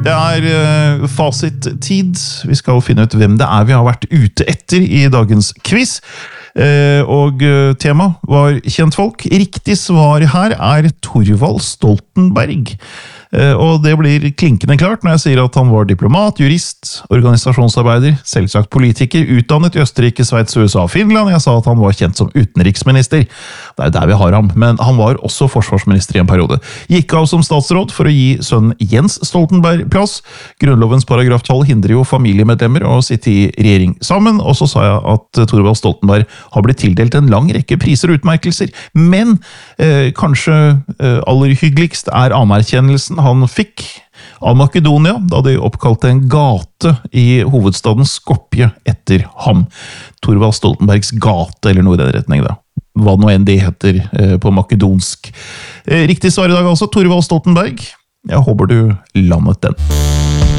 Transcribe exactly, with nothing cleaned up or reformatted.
Det er uh, fasit-tid. Vi skal finne ut hvem det er vi har vært ute etter i dagens quiz. Uh, og uh, tema var kjentfolk. Riktig svar her er Thorvald Stoltenberg. Uh, og det blir klinkende klart når jeg sier at han var diplomat, jurist, organisasjonsarbeider, selvsagt politiker, utdannet i Østerrike, Sveits, U S A og Finland. Jeg sa at han var kjent som utenriksminister. Det er der vi har ham, men han var også forsvarsminister i en periode. Gikk av som statsråd for å gi sønnen Jens Stoltenberg plass. Grunnlovens paragraf tolv hindrer jo familiemedlemmer å sitte i regjering sammen, og så sa jeg at Thorvald Stoltenberg har blitt tildelt en lang rekke priser og utmerkelser, men eh, kanskje eh, aller hyggeligst er anerkjennelsen han fikk av Makedonia, da de oppkalte en gate i hovedstaden Skopje etter ham. Thorvald Stoltenbergs gate, eller noe i den retning da. Hva nå enn det heter eh, på makedonsk. Eh, riktig svar i dag altså, Thorvald Stoltenberg. Jeg håper du landet den.